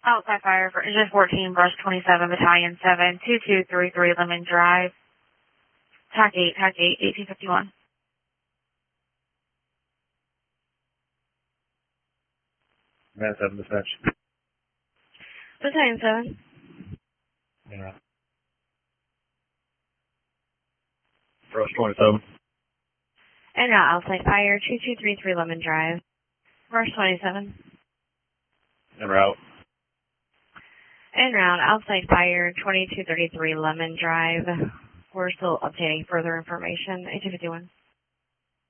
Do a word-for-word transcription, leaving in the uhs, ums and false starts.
Outside fire for Engine fourteen, Brush twenty-seven, Battalion seven, two two three three Lemon Drive. Tac eight, Tac eight, eighteen fifty-one. Man seven dispatch. Battalion seven. Yeah. Brush twenty-seven. En route, outside fire, two two three three Lemon Drive. Brush twenty-seven. En route. En route, outside fire, twenty-two thirty-three Lemon Drive. We're still obtaining further information. eighteen fifty-one.